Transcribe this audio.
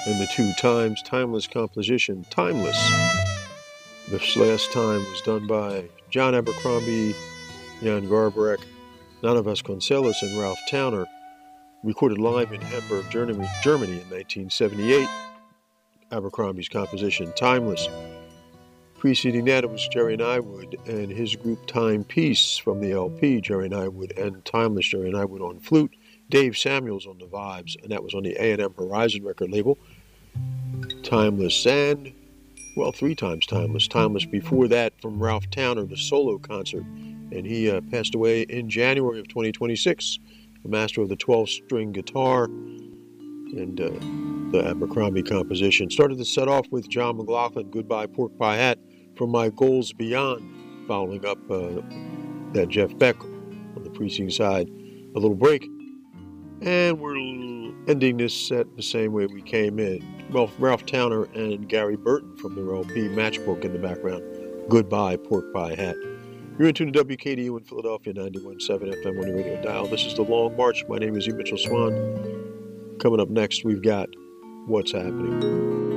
and the two times timeless composition, Timeless. This last time was done by John Abercrombie, Jan Garbarek, Nana Vasconcelos, and Ralph Towner, recorded live in Hamburg, Germany in 1978. Abercrombie's composition, Timeless. Preceding that, it was Jerry Nywood and his group Timepiece from the LP, Jerry Nywood and Timeless, Jerry Nywood on flute, Dave Samuels on the vibes, and that was on the A&M Horizon record label. Timeless and, well, three times Timeless. Timeless before that from Ralph Towner, the solo concert, and he passed away in January of 2026, the master of the 12-string guitar and the Abercrombie composition. Started the set off with John McLaughlin, Goodbye Pork Pie Hat, from My Goals Beyond, following up that Jeff Beck on the preceding side. A little break, and we're ending this set the same way we came in. Well, Ralph Towner and Gary Burton from their LP, Matchbook, in the background. Goodbye Pork Pie Hat. You're in tune to WKDU in Philadelphia, 91.7 FM on your radio dial. This is The Long March. My name is E. Mitchell Swan. Coming up next, we've got What's Happening.